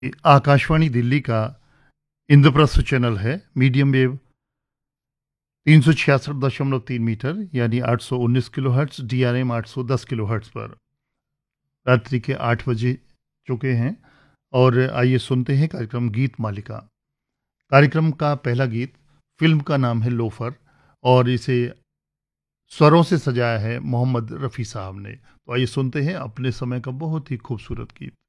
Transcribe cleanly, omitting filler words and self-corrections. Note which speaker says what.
Speaker 1: आकाशवाणी दिल्ली का इंद्रप्रस्थ चैनल है। Medium wave 366.3 metre यानी 819 किलोहर्ट्ज़, डीआरएम 810 किलोहर्ट्ज़ पर रात्रि के 8 बजे चुके हैं। और आइए सुनते हैं कार्यक्रम गीत मालिका। कार्यक्रम का पहला गीत, फिल्म का नाम है लोफर और इसे स्वरों से सजाया है मोहम्मद रफ़ी साहब ने। तो आइए सुनते हैं अपने समय का बहुत ही खूबसूरत गीत।